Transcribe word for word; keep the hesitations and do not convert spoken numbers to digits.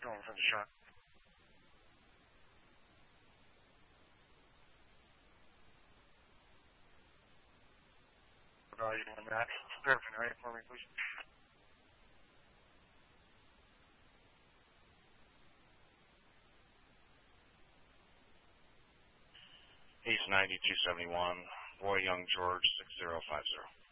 Going for the shot. Value on that. Verify right for me, please. East ninety-two seventy-one, Roy Young George six zero five zero.